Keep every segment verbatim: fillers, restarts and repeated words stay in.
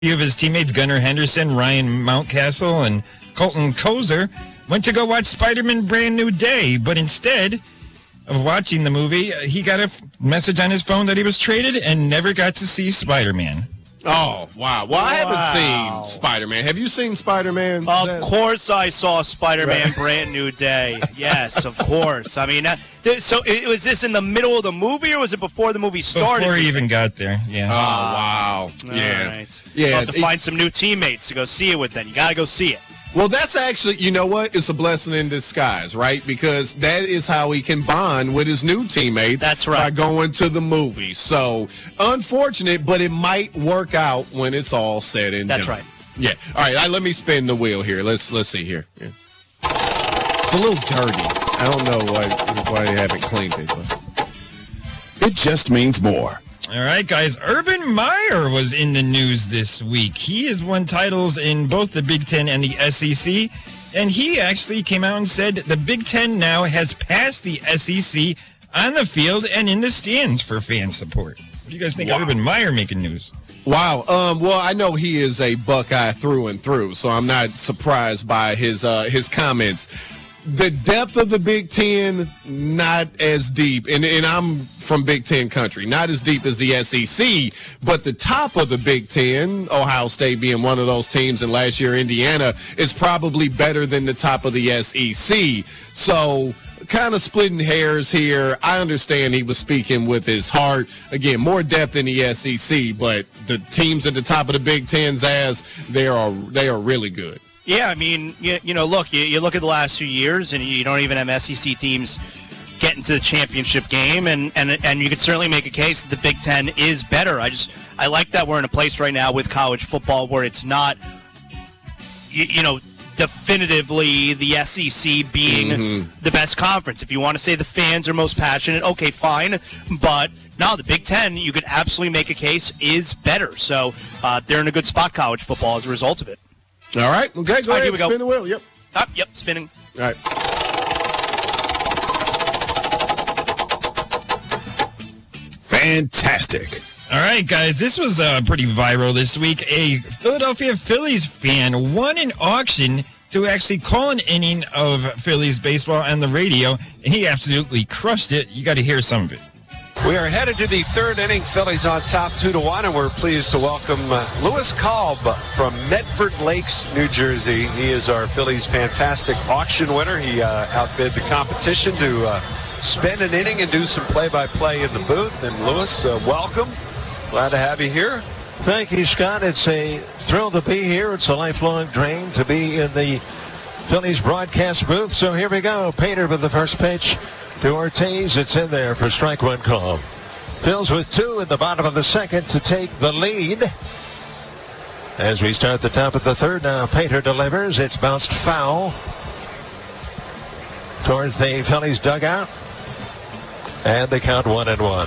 few of his teammates, Gunnar Henderson, Ryan Mountcastle, and Colton Kozer, went to go watch Spider-Man Brand New Day, but instead of watching the movie, he got a f- message on his phone that he was traded and never got to see Spider-Man. Oh, wow. Well, I Wow. haven't seen Spider-Man. Have you seen Spider-Man? Of Zach? course I saw Spider-Man Right. Brand New Day. Yes, of course. I mean, uh, th- so it, was this in the middle of the movie or was it before the movie started? Before he even got there, Oh, yeah. wow. All Yeah. right. Yeah, You'll have to it- find some new teammates to go see it with then. You got to go see it. Well, that's actually, you know what? It's a blessing in disguise, right? Because that is how he can bond with his new teammates. That's right. By going to the movie. So, unfortunate, but it might work out when it's all said and That's done. right. Yeah. All right, I, let me spin the wheel here. Let's let's see here. Yeah. It's a little dirty. I don't know why, why they haven't cleaned it. But. It just means more. All right, guys. Urban Meyer was in the news this week. He has won titles in both the Big Ten and the S E C, and he actually came out and said the Big Ten now has passed the S E C on the field and in the stands for fan support. What do you guys think Wow. of Urban Meyer making news? Wow. Um, well, I know he is a Buckeye through and through, so I'm not surprised by his uh, his comments. The depth of the Big Ten, not as deep, and, and I'm from Big Ten country, not as deep as the S E C, but the top of the Big Ten, Ohio State being one of those teams, and last year Indiana, is probably better than the top of the S E C. So kind of splitting hairs here. I understand he was speaking with his heart. Again, more depth in the S E C, but the teams at the top of the Big Ten's as they are they are really good. Yeah, I mean, you, you know, look, you, you look at the last few years, and you don't even have S E C teams getting to the championship game, and, and and you could certainly make a case that the Big Ten is better. I just I like that we're in a place right now with college football where it's not, you, you know, definitively the S E C being Mm-hmm. the best conference. If you want to say the fans are most passionate, okay, fine, but no, the Big Ten, you could absolutely make a case, is better. So uh, they're in a good spot, college football, as a result of it. All right. Okay, go All right, ahead. here we go. Spin the wheel. Yep. Ah, yep, spinning. All right. Fantastic. All right, guys, this was uh, pretty viral this week. A Philadelphia Phillies fan won an auction to actually call an inning of Phillies baseball on the radio, and he absolutely crushed it. You got to hear some of it. We are headed to the third inning. Phillies on top two to one, and we're pleased to welcome uh, Lewis Kalb from Medford Lakes, New Jersey. He is our Phillies fantastic auction winner. He uh, outbid the competition to uh, spend an inning and do some play-by-play in the booth. And Lewis, uh, welcome. Glad to have you here. Thank you, Scott. It's a thrill to be here. It's a lifelong dream to be in the Phillies broadcast booth. So here we go. Painter with the first pitch to Ortiz. It's in there for strike one call. Phil's with two in the bottom of the second to take the lead. As we start the top of the third now, Painter delivers. It's bounced foul towards the Phillies dugout. And they count one and one.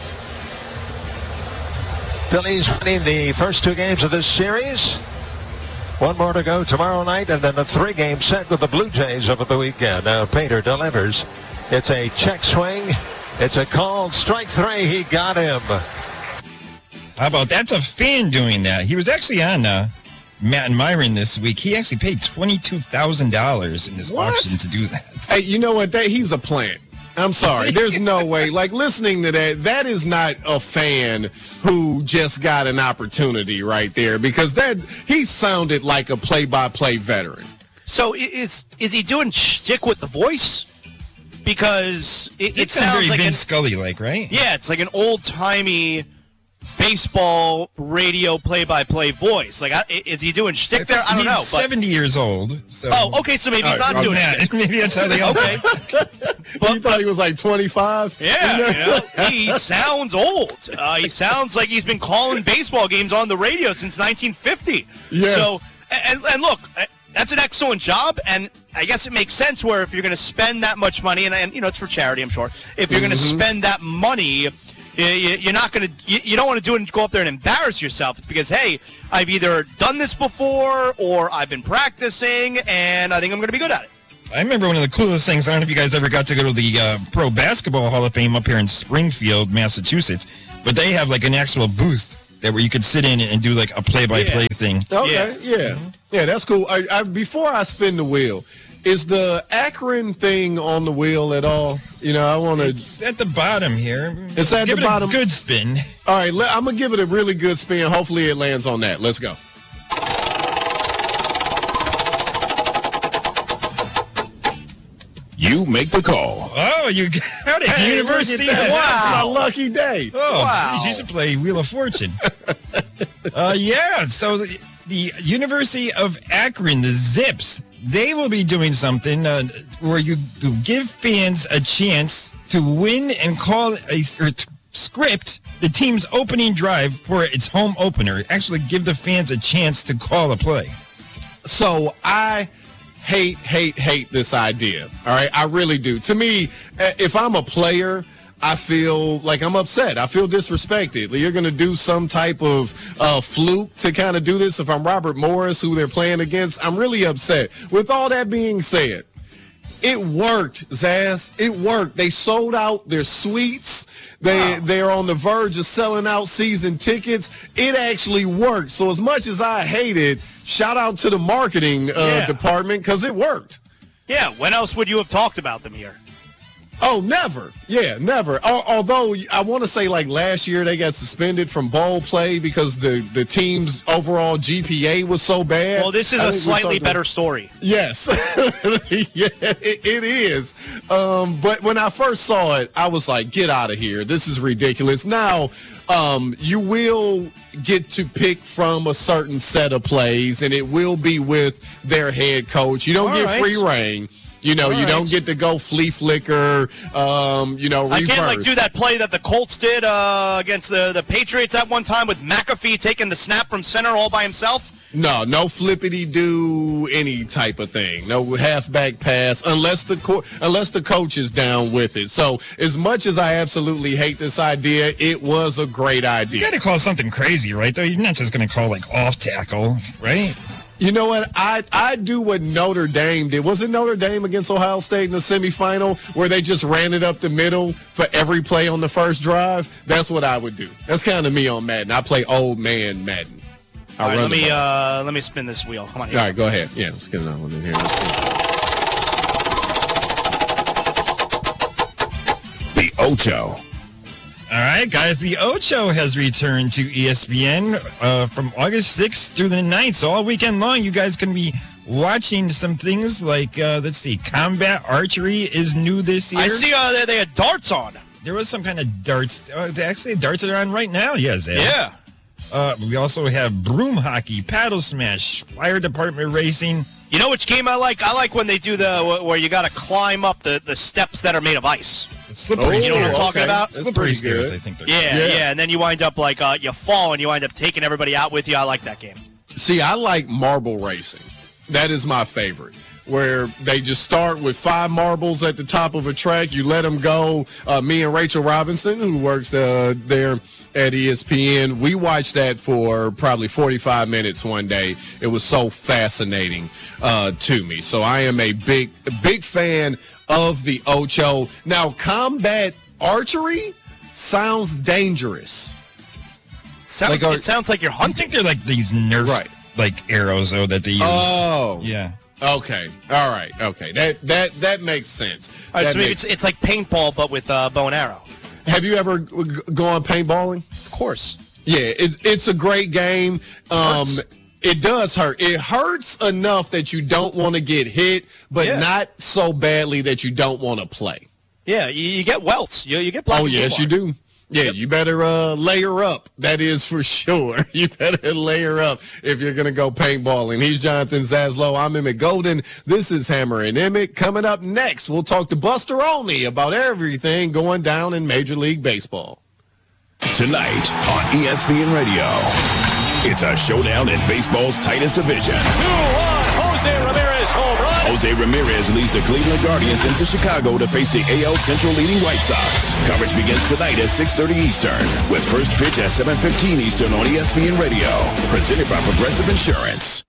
Phillies winning the first two games of this series. One more to go tomorrow night, and then a three-game set with the Blue Jays over the weekend. Now Painter delivers. It's a check swing. It's a called strike three. He got him. How about that's a fan doing that? He was actually on uh, Matt and Myron this week. He actually paid twenty-two thousand dollars in this What? auction to do that. Hey, you know what? That he's a plant. I'm sorry. There's no way. Like, listening to that, that is not a fan who just got an opportunity right there, because that he sounded like a play-by-play veteran. So i- is is he doing shtick with the voice? Because it, it It sounds sounds very like an, Vince Scully-like, right? yeah, it's like an old-timey baseball radio play-by-play voice. Like, I, i- is he doing shtick there? I don't He's know. But, seventy years old. So. oh, okay, so maybe he's not Oh, doing Matt, it. maybe that's how they all Okay. you thought he was like twenty-five? Yeah, you know, he sounds old. Uh, he sounds like he's been calling baseball games on the radio since nineteen fifty. Yes. So, and, and look, that's an excellent job, and I guess it makes sense where if you're going to spend that much money, and, and you know, it's for charity, I'm sure. If you're going to spend that money, you, you, you're not going to, you, you don't want to do it and go up there and embarrass yourself. It's because, hey, I've either done this before or I've been practicing, and I think I'm going to be good at it. I remember one of the coolest things. I don't know if you guys ever got to go to the uh, Pro Basketball Hall of Fame up here in Springfield, Massachusetts, but they have like an actual booth that where you could sit in and do like a play-by-play Yeah. thing. Okay, yeah, yeah, that's cool. I, I, before I spin the wheel, is the Akron thing on the wheel at all? You know, I want to. It's at the bottom here. It's at Give the it bottom. A good spin. All right, let, I'm gonna give it a really good spin. Hopefully, it lands on that. Let's go. You make the call. Oh, you got it. Hey, University look at of that. That's Wow. my lucky day. Oh, Wow. geez, you used to play Wheel of Fortune. uh, yeah, so the, the University of Akron, the Zips, they will be doing something uh, where you to give fans a chance to win and call a or to script the team's opening drive for its home opener. Actually, give the fans a chance to call a play. So I hate, hate, hate this idea. All right, I really do. To me, uh, if I'm a player, I feel like I'm upset. I feel disrespected. You're going to do some type of uh, fluke to kind of do this. If I'm Robert Morris, who they're playing against, I'm really upset. With all that being said, it worked, Zaz. It worked. They sold out their suites. They, wow. They're on the verge of selling out season tickets. It actually worked. So as much as I hate it, shout out to the marketing uh, yeah. department because it worked. Yeah, when else would you have talked about them here? Oh, never. Yeah, never. Al- although I want to say like last year they got suspended from bowl play because the, the team's overall G P A was so bad. Well, this is I a think we slightly talked better about- story. Yes. yeah, it, it is. Um, but when I first saw it, I was like, get out of here. This is ridiculous. Now, um, you will get to pick from a certain set of plays, and it will be with their head coach. You don't All get right. free reign. You know, All you right. don't get to go flea flicker, um, you know, I reverse. can't like do that play that the Colts did uh, against the, the Patriots at one time with McAfee taking the snap from center all by himself. No, no flippity do any type of thing. No halfback pass unless the co- unless the coach is down with it. So as much as I absolutely hate this idea, it was a great You idea. got to call something crazy, right? Though you're not just going to call like off tackle, right? You know what? I I do what Notre Dame did. Was it Notre Dame against Ohio State in the semifinal where they just ran it up the middle for every play on the first drive? That's what I would do. That's kind of me on Madden. I play old man Madden. I All right, run let the me ball. uh, let me spin this wheel. Come on. Here. All right, go ahead. Yeah, let's get another one in here. The Ocho. All right, guys, the Ocho has returned to E S P N uh, from August sixth through the ninth. So all weekend long, you guys can be watching some things like, uh, let's see, combat archery is new this year. I see uh, they, they had darts on. There was some kind of darts. Uh, actually, darts are on right now. Yes. Yeah. Uh, we also have broom hockey, paddle smash, fire department racing. You know which game I like? I like when they do the where you got to climb up the, the steps that are made of ice. Slippery Oh, You know what I'm stairs. talking about? That's Slippery pretty stairs, good. I think they're Yeah, Yeah. yeah, and then you wind up like uh, you fall and you wind up taking everybody out with you. I like that game. See, I like marble racing. That is my favorite. Where they just start with five marbles at the top of a track. You let them go. Uh, me and Rachel Robinson, who works uh, there at E S P N, we watched that for probably forty-five minutes one day. It was so fascinating uh, to me. So I am a big, big fan of the Ocho. Now, combat archery sounds dangerous. Sounds, Like, are- it sounds like you're I hunting. think they're like these Nerf Right. like arrows though that they use. Oh. Yeah. Okay. All right. Okay. That that that makes sense. All right, That so maybe makes- it's, it's like paintball, but with uh, bow and arrow. Have you ever g- gone paintballing? Of course. Yeah, it's it's a great game. Um, Hurts. it does hurt. It hurts enough that you don't want to get hit, but Yeah. not so badly that you don't want to play. Yeah, you, you get welts. You, you get black Oh and yes, blue you mark. do. Yeah, you better uh, layer up. That is for sure. You better layer up if you're going to go paintballing. He's Jonathan Zaslow. I'm Emmett Golden. This is Hammer and Emmett. Coming up next, we'll talk to Buster Olney about everything going down in Major League Baseball. Tonight on E S P N Radio. It's a showdown in baseball's tightest division. two one, Jose Ramirez home run. Jose Ramirez leads the Cleveland Guardians into Chicago to face the A L Central leading White Sox. Coverage begins tonight at six thirty Eastern with first pitch at seven fifteen Eastern on E S P N Radio. Presented by Progressive Insurance.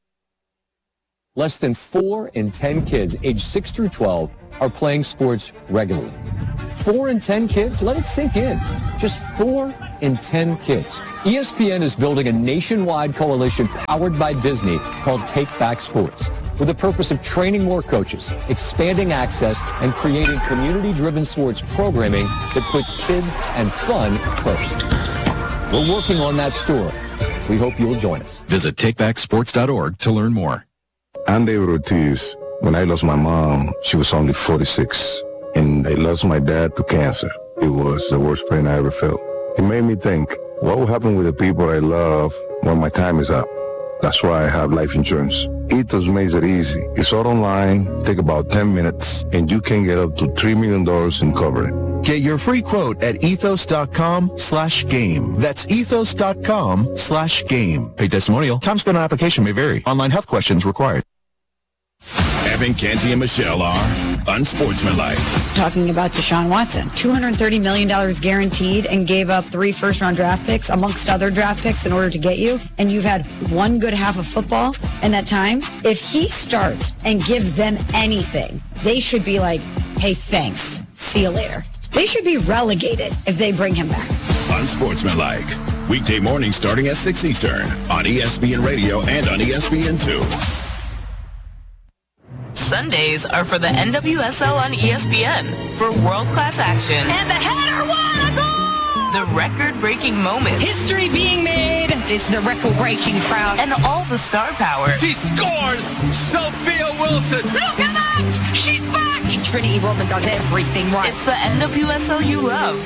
Less than four in ten kids aged six through twelve are playing sports regularly. Four in ten kids? Let it sink in. Just four in ten kids. E S P N is building a nationwide coalition powered by Disney called Take Back Sports, with the purpose of training more coaches, expanding access, and creating community-driven sports programming that puts kids and fun first. We're working on that story. We hope you'll join us. Visit take back sports dot org to learn more. I'm David Ortiz. When I lost my mom, she was only forty-six, and I lost my dad to cancer. It was the worst pain I ever felt. It made me think, what will happen with the people I love when my time is up? That's why I have life insurance. Ethos makes it easy. It's all online, take about ten minutes, and you can get up to three million dollars in coverage. Get your free quote at ethos.com slash game. That's ethos.com slash game. Paid testimonial. Time spent on application may vary. Online health questions required. Evan, Canty, and Michelle are unsportsmanlike. Talking about Deshaun Watson, two hundred thirty million dollars guaranteed, and gave up three first-round draft picks amongst other draft picks in order to get you, and you've had one good half of football in that time. If he starts and gives them anything, they should be like, hey, thanks. See you later. They should be relegated if they bring him back. Unsportsmanlike. Weekday mornings starting at six Eastern on E S P N Radio and on E S P N two. Sundays are for the N W S L on E S P N for world-class action. And the header, what a goal! The record-breaking moments. History being made. It's the record-breaking crowd. And all the star power. She scores! Sophia Wilson! Look at that! She's back! Trinity Rodman does everything right. It's the N W S L you love.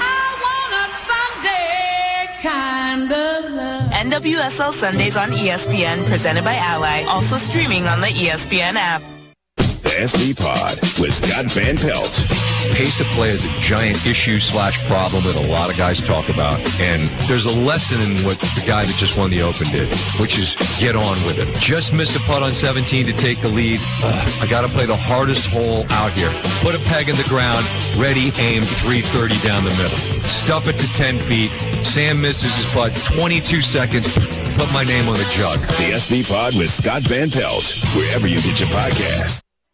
I want a Sunday kind of love. N W S L Sundays on E S P N, presented by Ally. Also streaming on the E S P N app. The S B Pod with Scott Van Pelt. Pace of play is a giant issue slash problem that a lot of guys talk about. And there's a lesson in what the guy that just won the Open did, which is get on with it. Just missed a putt on seventeen to take the lead. Ugh, I got to play the hardest hole out here. Put a peg in the ground, ready, aim, three thirty down the middle. Stuff it to ten feet. Sam misses his putt, twenty-two seconds. Put my name on the jug. The S B Pod with Scott Van Pelt, wherever you get your podcast.